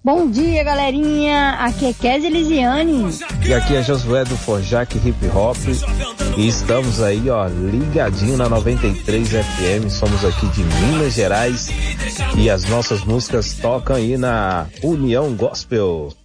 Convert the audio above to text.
Bom dia, galerinha. Aqui é Kézia Lisiane. E aqui é Josué do Forjac Hip Hop. E estamos aí, ó, ligadinho na 93 FM. Somos aqui de Minas Gerais. E as nossas músicas tocam aí na União Gospel.